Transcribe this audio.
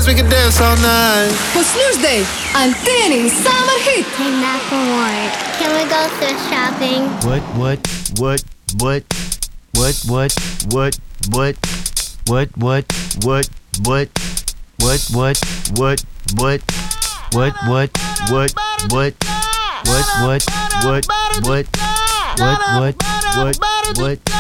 we can dance all night. Послушай, Антенин Summer Hit. Hey, Macklemore, can we go thrift shopping? What? What?